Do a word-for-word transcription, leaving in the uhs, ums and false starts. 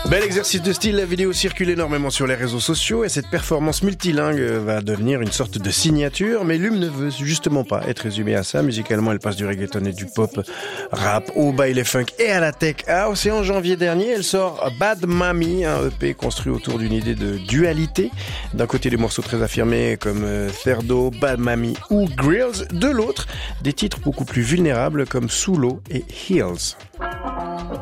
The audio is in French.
Bel exercice de style, la vidéo circule énormément sur les réseaux sociaux et cette performance multilingue va devenir une sorte de signature, mais Lume ne veut justement pas être résumée à ça. Musicalement, elle passe du reggaeton et du pop rap au baile funk et à la tech house. Et en janvier dernier, elle sort Bad Mami, un E P construit autour d'une idée de dualité. D'un côté, des morceaux très affirmés comme Cerdo, Bad Mami ou Grills. De l'autre, des titres beaucoup plus vulnérables comme Sous l'eau et Heels.